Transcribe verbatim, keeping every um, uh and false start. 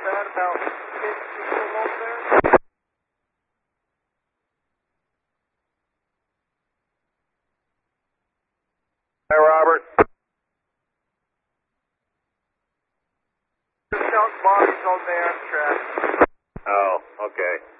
that, about ten people over there. Hi, Robert. Just count bodies on the Amtrak. Oh, okay.